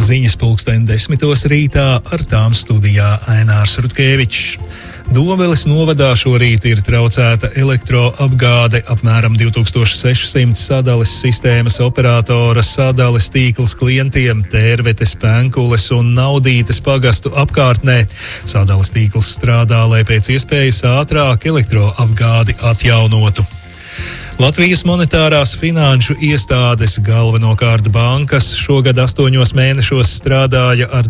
Ziņas 10:10 rītā, ar tām studijā Ainārs Rutkevičs. Dobeles novadā šorīt ir traucēta elektroapgāde. Apmēram 2600 sadales sistēmas operatora sadales tīkls klientiem Tērvetes, Penkules un Naudītes pagastu apkārtnē. Sadales tīkls strādā, lai pēc iespējas ātrāk elektroapgādi atjaunotu. Latvijas monetārās finanšu iestādes, galvenokārt bankas, šogad 8 mēnešos strādāja ar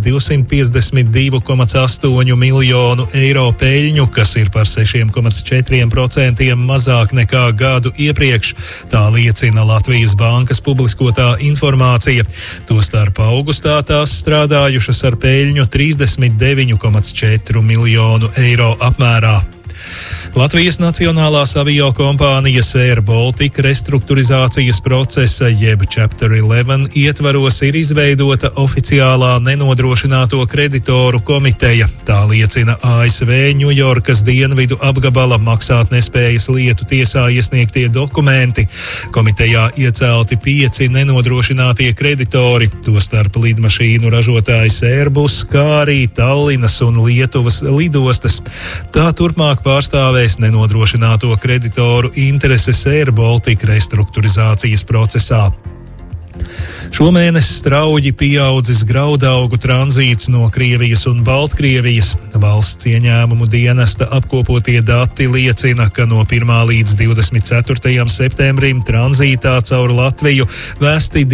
252,8 miljonu eiro peļņu, kas ir par 6,4% mazāk nekā gadu iepriekš. Tā liecina Latvijas bankas publiskotā informācija. Tostarp augustā tās strādājušas ar peļņu 39,4 miljonu eiro apmērā. Latvijas Nacionālās aviokompānijas Air Baltica restruktūrizācijas procesa, jeb Chapter 11 ietvaros ir izveidota oficiālā nenodrošināto kreditoru komiteja. Tā liecina ASV Ņujorkas dienvidu apgabala maksātnespējas lietu tiesā iesniegtie dokumenti. Komitejā iecelti 5 nenodrošinātie kreditori, tostarp lidmašīnu ražotājs Airbus, kā arī Tallinas un Lietuvas lidostas. Tā turpmāk pārstāvēs nenodrošināto kreditoru intereses Air Baltica restruktūrizācijas procesā. Šomēnes strauji pieaudzis graudaugu tranzīts no Krievijas un Baltkrievijas. Valsts ieņēmumu dienesta apkopotie dati liecina, ka no 1. līdz 24. septembrim tranzītā caur Latviju vēsti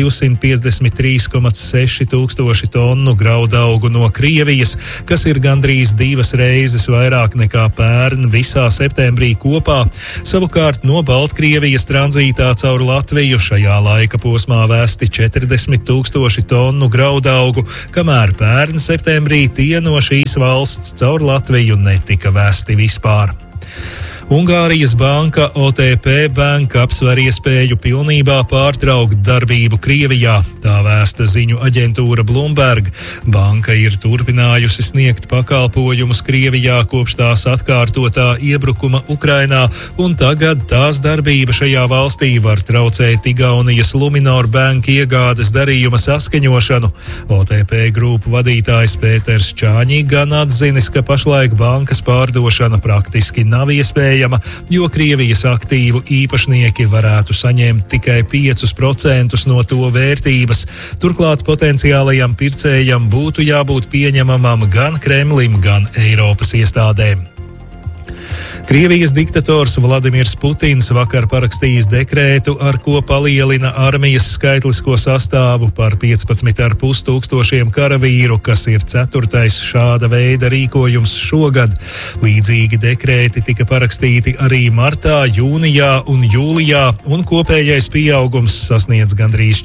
253,6 tūkstoši tonu graudaugu no Krievijas, kas ir gandrīz 2 reizes vairāk nekā pērn visā septembrī kopā. Savukārt no Baltkrievijas tranzītā caur Latviju šajā laika posmā vēsti 40 tūkstoši tonu graudaugu, kamēr pērn septembrī tie no šīs valsts caur Latviju netika vēsti vispār. Ungārijas banka OTP Bank apsver iespēju pilnībā pārtraukt darbību Krievijā. Tā vēsta ziņu aģentūra Bloomberg. Banka ir turpinājusi sniegt pakalpojumus Krievijā kopš tās atkārtotā iebrukuma Ukrainā, un tagad tās darbība šajā valstī var traucēt Igaunijas Luminor Bank iegādes darījuma saskaņošanu. OTP grupu vadītājs Pēters Čāņī gan atzinis, ka pašlaik bankas pārdošana praktiski nav iespēja, jo Krievijas aktīvu īpašnieki varētu saņemt tikai 5% no to vērtības. Turklāt potenciālajam pircējam būtu jābūt pieņemamam gan Kremlim, gan Eiropas iestādēm. Krievijas diktators Vladimirs Putins vakar parakstījis dekrētu, ar ko palielina armijas skaitlisko sastāvu par 15,5 tūkstošiem karavīru, kas ir 4. šāda veida rīkojums šogad. Līdzīgi dekrēti tika parakstīti arī martā, jūnijā un jūlijā, un kopējais pieaugums sasniedz gandrīz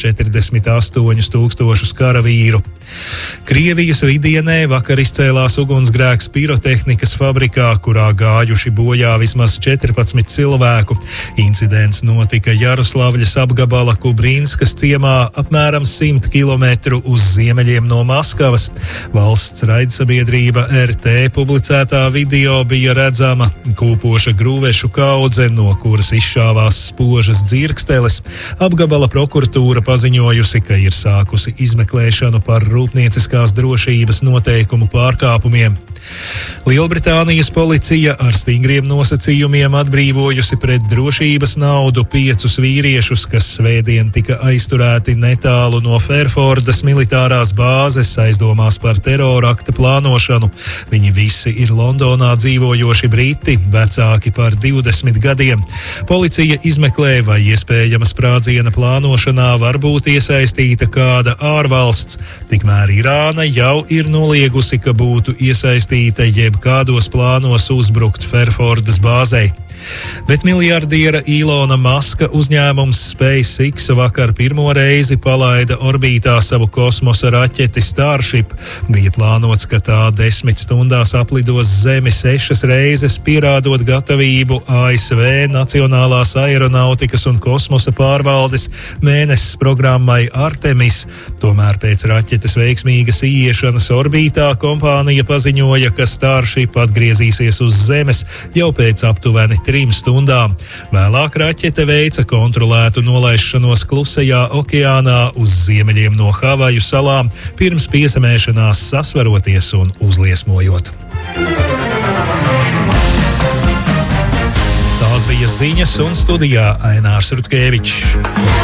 48 tūkstošus karavīru. Krievijas vidienē vakar izcēlās ugunsgrēks pirotehnikas fabrikā, kurā gājuši bojā vismaz 14 cilvēku. Incidents notika Jaroslavļas apgabala Kubrīnskas ciemā apmēram 100 km uz ziemeļiem no Maskavas. Valsts raidsabiedrība RT publicētā video bija redzama kūpoša grūvešu kaudze, no kuras izšāvās spožas dzirksteles. Apgabala prokuratūra paziņojusi, ka ir sākusi izmeklēšanu par rūpnieciskās drošības noteikumu pārkāpumiem. Lielbritānijas policija ar stingriem nosacījumiem atbrīvojusi pret drošības naudu 5 vīriešus, kas svētdien tika aizturēti netālu no Fairfordas militārās bāzes aizdomās par terorakta plānošanu. Viņi visi ir Londonā dzīvojoši briti, vecāki par 20 gadiem. Policija izmeklē, vai iespējama sprādziena plānošanā var būt iesaistīta kāda ārvalsts. Tikmēr Irāna jau ir noliegusi, ka būtu iesaistīta jebkādos plānos uzbrukt Fairfordas bāzei. Bet miljardiera Ilona Maska uzņēmums SpaceX vakar pirmo reizi palaida orbītā savu kosmosa raķeti Starship. Bija plānots, ka tā 10 stundās aplidos Zemi 6 reizes, pierādot gatavību ASV Nacionālās aeronautikas un kosmosa pārvaldes mēnesis programmai Artemis. Tomēr pēc raķetes veiksmīgas ieiešanas orbītā kompānija paziņoja, ka Starship atgriezīsies uz Zemes jau pēc aptuveni 3 3 stundām. Vēlāk raķete veica kontrolētu nolaišanos Klusajā okeānā uz ziemeļiem no Havaju salām, pirms piezemēšanās sasvaroties un uzliesmojot. Tās bija ziņas, un studijā Ainārs Rutkevičs.